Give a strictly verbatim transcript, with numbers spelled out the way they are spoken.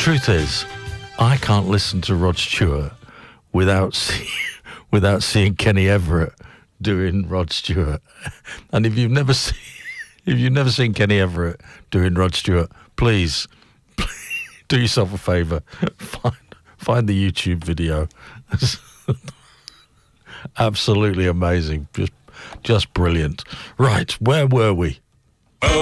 truth is, I can't listen to Rod Stewart without see, without seeing Kenny Everett doing Rod Stewart. And if you've never seen if you've never seen Kenny Everett doing Rod Stewart, please, please do yourself a favour, find find the YouTube video. Absolutely amazing, just just brilliant. Right, where were we?